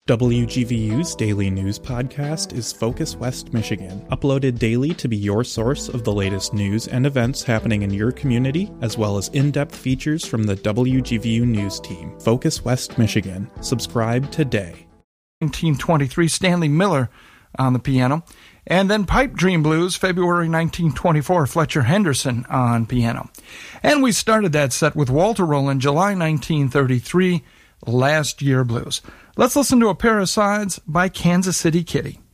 WGVU's daily news podcast is Focus West Michigan, uploaded daily to be your source of the latest news and events happening in your community, as well as in-depth features from the WGVU news team. Focus West Michigan. Subscribe today. 1923, Stanley Miller on the piano. And then Pipe Dream Blues, February 1924, Fletcher Henderson on piano. And we started that set with Walter Rowland, July 1933, Last Year Blues. Let's listen to a pair of sides by Kansas City Kitty.